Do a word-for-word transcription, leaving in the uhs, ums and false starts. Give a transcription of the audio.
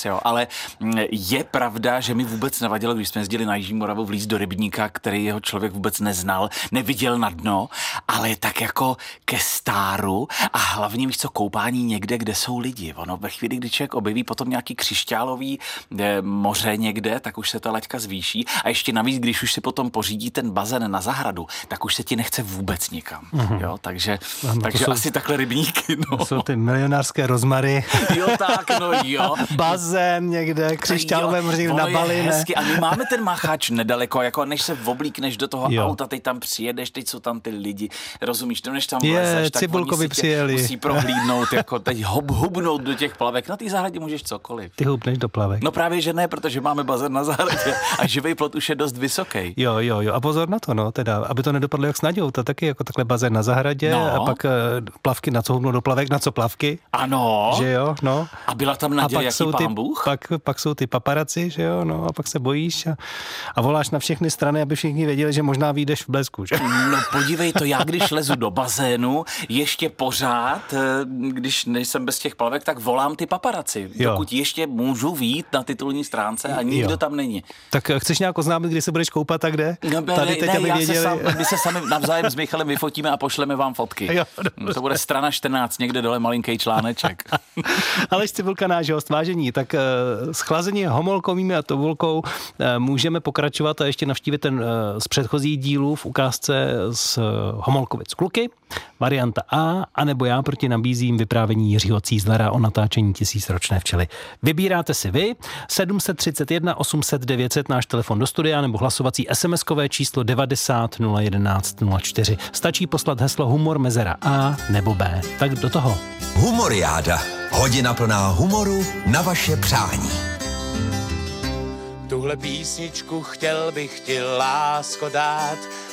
věc, jo. Ale je pravda, že mi vůbec nevadilo, když jsme jezdili na Jižní Moravu vlíz do rybníka, který jeho člověk vůbec neznal, neviděl na dno, ale tak jako ke stáru a hlavně víš co, koupání někde, kde jsou lidi. Ono ve chvíli, kdy člověk objeví potom nějaký křišťálový eh, moře někde, tak už se ta laťka zvýší a ještě navíc, když už si potom pořídí ten bazén na zahradu, tak už se ti nechce vůbec nikam. Mm-hmm. Jo, takže no, takže jsou, asi takhle rybníky. No. To jsou ty milionářské rozmary. Jo, tak, no jo. Bazén někde, křišťálové moře někde na Bali. Hezky. A my máme ten macháč nedaleko, jako než se oblíkneš do toho jo. auta, teď tam přijedeš, teď jsou tam ty lidi, rozumíš, to než tam je, vlezeš, tak Cibulkovi přijeli. Musí prohlídnout, jako teď hub, hubnout do těch plavek. Na té zahradě můžeš cokoliv. Ty hubneš do plavek. No právě, že ne, protože máme bazén na zahradě a živý plot už je dost vysoký. Jo, jo, jo. A pozor na to, no, teda, aby to nedopadlo jak s Naďou, to taky jako takhle bazén na zahradě no. a pak uh, plavky, na co hubnou do plavek, na co plavky. Ano. Že jo, no. A byla tam Naděja, jaký pán Bůh? Pak, pak jsou ty paparaci, že jo, no, a pak se bojíš a, a voláš na všechny strany, aby všichni věděli, že možná vyjdeš v blesku, že? No podívej to, já když lezu do bazénu, ještě pořád, když nejsem bez těch plavek, tak volám ty paparaci, jo. dokud ještě můžu vyjít na titulní stránce a nikdo jo. tam není. Tak chceš nějak oznámit, kdy se budeš koupat a kde? No, Tady ne, teď, ne, aby já věděli. Se sám, my se sami navzájem s Michalem vyfotíme a pošleme vám fotky. Jo, to bude strana čtrnáct, někde dole malinký článeček. Aleš Cibulka, náš host, vážení, tak uh, schlazení homolkovými a tovulkou uh, můžeme pokračovat a ještě navštívit ten uh, z předchozích dílů v ukázce z uh, Homolkovic kluky, varianta A, anebo já proti nabízím vyprávění Jiřího Cízlera o natáčení Tisícročné včely. Vybíráte si vy, sedm set třicet jedna osm set devět set, náš telefon do studia, nebo hlasovací SMSkové číslo devadesát nula jedenáct nula čtyři. Stačí poslat heslo humor mezera A nebo B. Tak do toho. Humoriáda. Hodina plná humoru na vaše přání. Tuhle písničku chtěl bych ti, lásko, dát